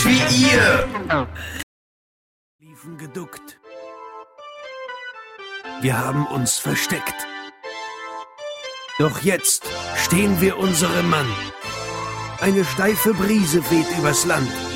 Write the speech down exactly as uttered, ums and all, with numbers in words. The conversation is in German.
nicht wie ihr! Liefen geduckt. Wir haben uns versteckt. Doch jetzt stehen wir unserem Mann. Eine steife Brise weht übers Land.